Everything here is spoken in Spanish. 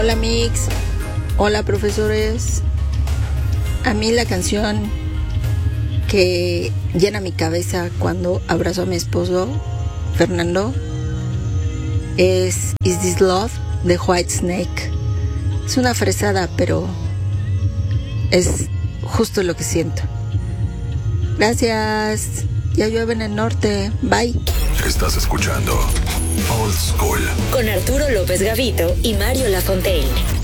Hola Mix, hola profesores. A mí la canción que llena mi cabeza cuando abrazo a mi esposo, Fernando, es Is This Love de Whitesnake. Es una fresada, pero es justo lo que siento. Gracias. Ya llueve en el norte. Bye. Estás escuchando Old School con Arturo López Gavito y Mario Lafontaine.